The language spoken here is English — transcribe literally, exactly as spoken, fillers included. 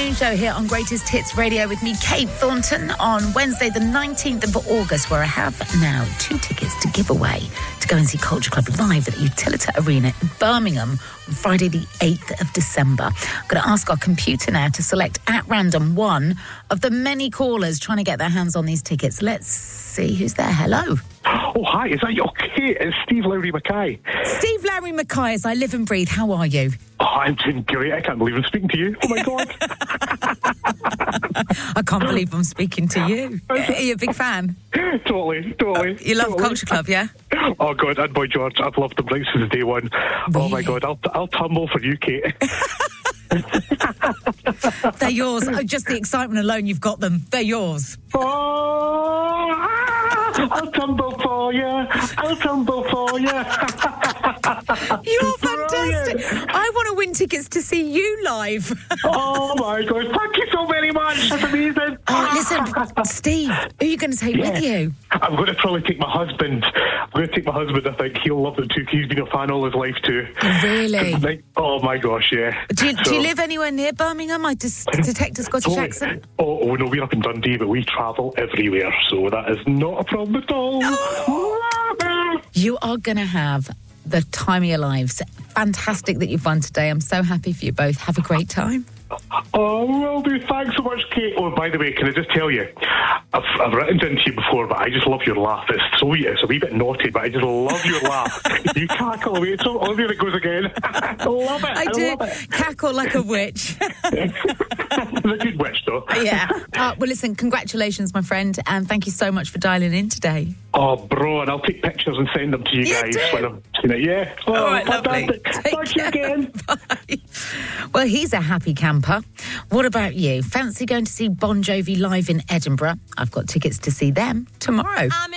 afternoon show here on Greatest Hits Radio with me, Kate Thornton, on Wednesday the nineteenth of August, where I have now two tickets to give away to go and see Culture Club live at the Utilita Arena in Birmingham on Friday the eighth of December. I'm going to ask our computer now to select at random one of the many callers trying to get their hands on these tickets. Let's see who's there. Hello. Oh, hi, is that you? Okay, it's Steve Lowry Mackay. Steve Lowry Mackay, as I live and breathe, how are you? Oh, I'm doing great. I can't believe I'm speaking to you. Oh, my God. I can't believe I'm speaking to you. Are you a big fan? Totally, totally. Uh, you love totally. Culture Club, yeah? Oh, God, and Boy George, I've loved them right since day one. Really? Oh, my God, I'll, I'll tumble for you, Kate. They're yours. Oh, just the excitement alone, you've got them. They're yours. Oh, ah, I'll tumble for you. I'll tumble for you. You're fantastic. I want to win tickets to see you live. Oh, my God. Thank you so very much. That's amazing. Oh, listen, Steve, who are you going to take yeah. with you? I'm going to probably take my husband. I'm going to take my husband. I think he'll love them too. He's been a fan all his life too. Really? Like, oh, my gosh, yeah. Do you, so, do you live anywhere near Birmingham? I just detect a Scottish oh, accent. Oh, oh, no, we're up in Dundee, but we travel everywhere, so that is not a problem at all. Oh. You are going to have the time of your lives. Fantastic that you've won today. I'm so happy for you both. Have a great time. Oh, will do. Thanks so much, Kate. Oh, by the way, can I just tell you, I've, I've written down to you before, but I just love your laugh. It's so it's a wee bit naughty, but I just love your laugh. You cackle away. It's so Olivia that goes again. I love it. I, I do love it. Cackle like a witch. It's a good witch, though. Yeah. Uh, well, listen, congratulations, my friend, and thank you so much for dialing in today. Oh, bro, and I'll take pictures and send them to you Yeah, guys do. when I'm seeing it. Yeah. Oh, All right, fantastic. lovely. Take Thank you care. again. Bye. Well, he's a happy camper. What about you? Fancy going to see Bon Jovi live in Edinburgh? I've got tickets to see them tomorrow. I'm